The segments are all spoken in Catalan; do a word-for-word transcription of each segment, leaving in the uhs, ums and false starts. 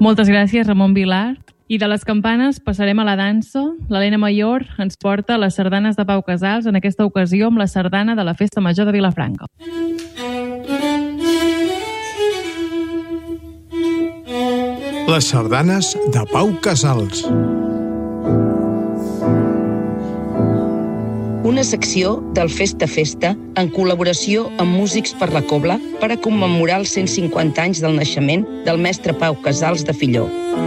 Moltes gràcies, Ramon Vilar. I de les campanes passarem a la dansa. L'Helena Mayor ens porta les sardanes de Pau Casals, en aquesta ocasió amb la sardana de la Festa Major de Vilafranca. Les sardanes de Pau Casals. Una secció del Festa Festa en col·laboració amb Músics per la Cobla per a commemorar els cent cinquanta anys del naixement del mestre Pau Casals de Filló.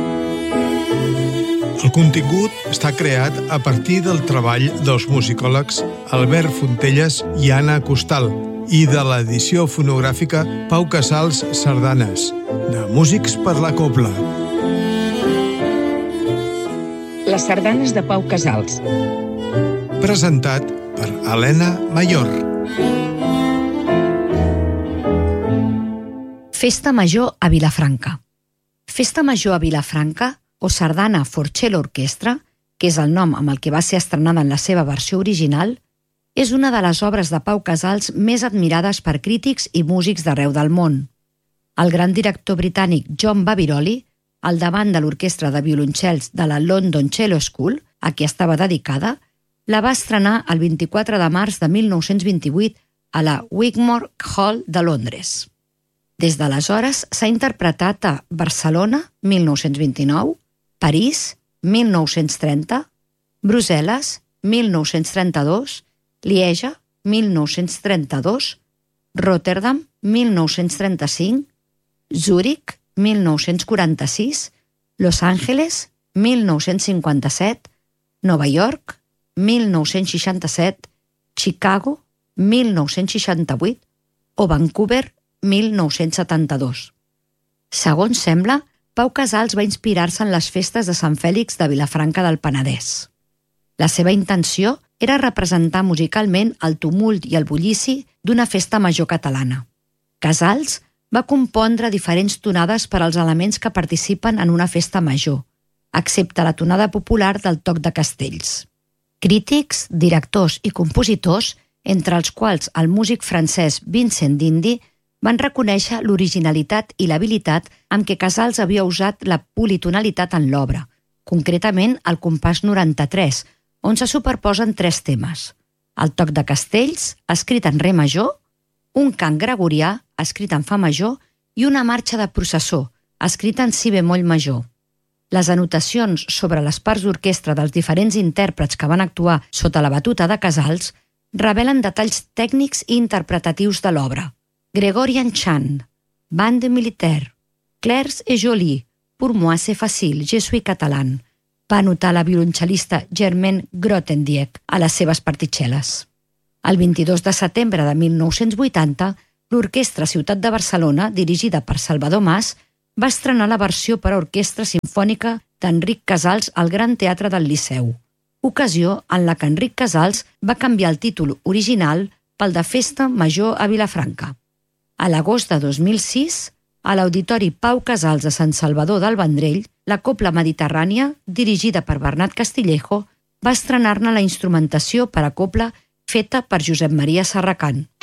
El contingut està creat a partir del treball dels musicòlegs Albert Fontelles i Anna Costal i de l'edició fonogràfica Pau Casals Sardanes, de Músics per la Cobla. Les sardanes de Pau Casals. Presentat per Helena Mayor. Festa Major a Vilafranca. Festa Major a Vilafranca, o Sardana for Cello Orchestra, que és el nom amb el que va ser estrenada en la seva versió original, és una de les obres de Pau Casals més admirades per crítics i músics d'arreu del món. El gran director britànic John Baviroli, al davant de l'orquestra de violoncels de la London Cello School, a qui estava dedicada, la va estrenar el vint-i-quatre de març de mil nou-cents vint-i-vuit a la Wigmore Hall de Londres. Des d'aleshores s'ha interpretat a Barcelona, mil nou-cents vint-i-nou, París, mil nou-cents trenta, Brussel·les, mil nou-cents trenta-dos, Lieja, mil nou-cents trenta-dos, Rotterdam, mil nou-cents trenta-cinc, Zúrich, mil nou-cents quaranta-sis, Los Angeles, mil nou-cents cinquanta-set, Nova York, mil nou-cents seixanta-set, Chicago, mil nou-cents seixanta-vuit o Vancouver, mil nou-cents setanta-dos. Segons sembla, Pau Casals va inspirar-se en les festes de Sant Fèlix de Vilafranca del Penedès. La seva intenció era representar musicalment el tumult i el bullici d'una festa major catalana. Casals va compondre diferents tonades per als elements que participen en una festa major, excepte la tonada popular del toc de castells. Crítics, directors i compositors, entre els quals el músic francès Vincent d'Indy, van reconèixer l'originalitat i l'habilitat amb què Casals havia usat la politonalitat en l'obra, concretament el compàs noranta-tres, on se superposen tres temes: el toc de castells, escrit en re major, un cant gregorià, escrit en fa major, i una marxa de processó, escrita en si bemoll major. Les anotacions sobre les parts d'orquestra dels diferents intèrprets que van actuar sota la batuta de Casals revelen detalls tècnics i interpretatius de l'obra. Gregorian Chant, Bande Militaire, Clairs et Jolis, Pour moi c'est facile, je suis catalan, va anotar la violoncel·lista Germaine Grothendieck a les seves partitxeles. El vint-i-dos de setembre de mil nou-cents vuitanta, l'Orquestra Ciutat de Barcelona, dirigida per Salvador Mas, va estrenar la versió per a orquestra simfònica d'Enric Casals al Gran Teatre del Liceu, ocasió en la que Enric Casals va canviar el títol original pel de Festa Major a Vilafranca. A l'agost de dos mil sis, a l'Auditori Pau Casals de Sant Salvador del Vendrell, la Cobla Mediterrània, dirigida per Bernat Castillejo, va estrenar-ne la instrumentació per a cobla feta per Josep Maria Serracant.